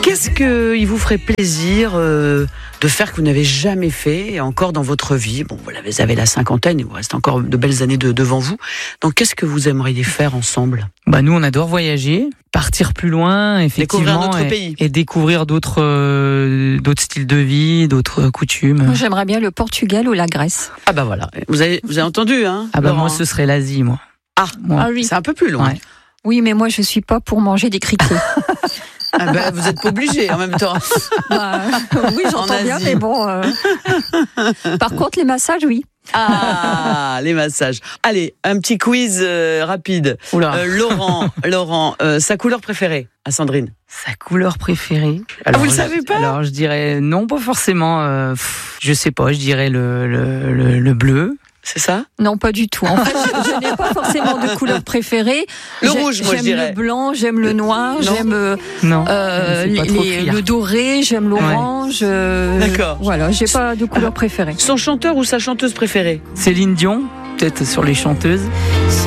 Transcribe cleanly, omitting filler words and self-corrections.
Qu'est-ce qu'il vous ferait plaisir de faire que vous n'avez jamais fait encore dans votre vie? Bon, vous avez la cinquantaine, il vous reste encore de belles années devant vous. Donc, qu'est-ce que vous aimeriez faire ensemble? Nous, on adore voyager, partir plus loin, effectivement, découvrir notre pays et découvrir d'autres styles de vie, d'autres coutumes. Moi, j'aimerais bien le Portugal ou la Grèce. Ah bah voilà, vous avez entendu, hein? Moi, ce serait l'Asie, moi. Ah oui, c'est un peu plus loin. Ouais. Oui, mais moi, je suis pas pour manger des criquets. Vous n'êtes pas obligé en même temps. Oui, j'entends bien, mais bon. Par contre, les massages, oui. Ah, les massages. Allez, un petit quiz rapide. Laurent, sa couleur préférée à Sandrine? Sa couleur préférée? Vous le savez pas? Alors, je dirais non, pas forcément. Je sais pas, je dirais le bleu. C'est ça? Non, pas du tout. En fait, je n'ai pas forcément de couleur préférée. Le rouge, moi, je dirais. J'aime le blanc, j'aime le noir, j'aime le doré, j'aime l'orange. D'accord. Voilà, j'ai pas de couleur préférée. Son chanteur ou sa chanteuse préférée? Céline Dion, peut-être sur les chanteuses.